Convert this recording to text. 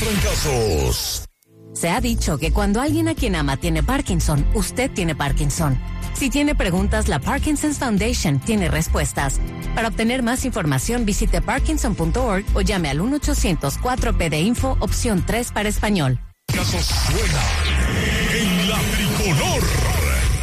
trancazos. Se ha dicho que cuando alguien a quien ama tiene Parkinson, usted tiene Parkinson. Si tiene preguntas, la Parkinson's Foundation tiene respuestas. Para obtener más información, visite parkinson.org o llame al 1-800-4PD Info, opción 3 para español. Caso suena